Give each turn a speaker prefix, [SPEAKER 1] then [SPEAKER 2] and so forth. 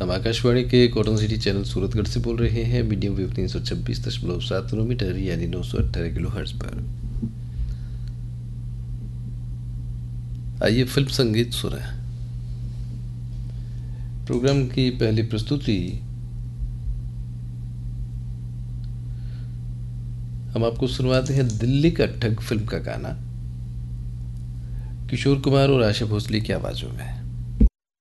[SPEAKER 1] हम आकाशवाणी के cotton city channel Suratgarh से बोल रहे हैं। मीडियम वेव 326.7 किलोमीटर यानी 918 किलो हर्ट्ज पर। आइए फिल्म संगीत सुने। प्रोग्राम की पहली प्रस्तुति हम आपको सुनवाते हैं दिल्ली का ठग फिल्म का गाना किशोर कुमार और आशा भोसले की आवाजों में।